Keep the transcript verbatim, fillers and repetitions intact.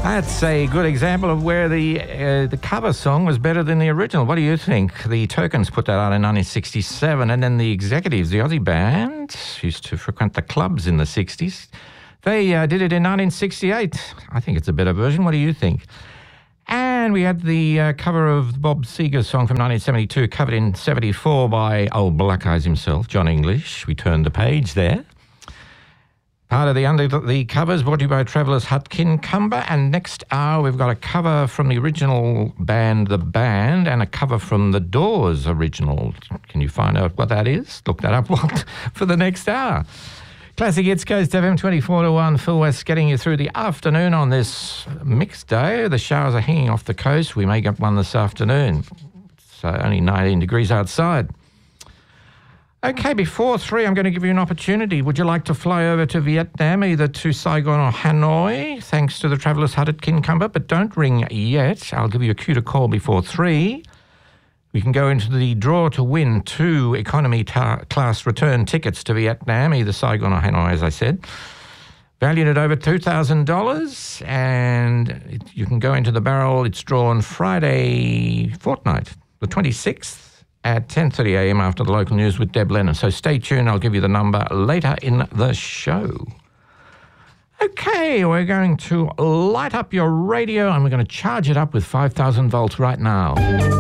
That's a good example of where the uh, the cover song was better than the original. What do you think? The Turkins put that out in nineteen sixty-seven, and then the Executives, the Aussie band, used to frequent the clubs in the sixties. They uh, did it in nineteen sixty-eight. I think it's a better version. What do you think? And we had the uh, cover of Bob Seger's song from nineteen seventy-two, covered in seventy-four by old Black Eyes himself, John English. We turned the page there. Part of the Under the Covers brought to you by Travellers Hut Kincumber. And next hour, we've got a cover from the original band, The Band, and a cover from The Doors original. Can you find out what that is? Look that up for the next hour. Classic Hits Coast F M twenty-four to one. Phil West getting you through the afternoon on this mixed day. The showers are hanging off the coast. We may get one this afternoon. So only nineteen degrees outside. Okay, before three, I'm going to give you an opportunity. Would you like to fly over to Vietnam, either to Saigon or Hanoi, thanks to the Travellers Hut at Kincumber? But don't ring yet. I'll give you a cue to call before three. We can go into the draw to win two economy ta- class return tickets to Vietnam, either Saigon or Hanoi, as I said. Valued at over two thousand dollars, and it, you can go into the barrel. It's drawn Friday fortnight, the twenty-sixth. At ten thirty a.m. after the local news with Deb Lennon. So stay tuned. I'll give you the number later in the show. Okay, we're going to light up your radio and we're going to charge it up with five thousand volts right now.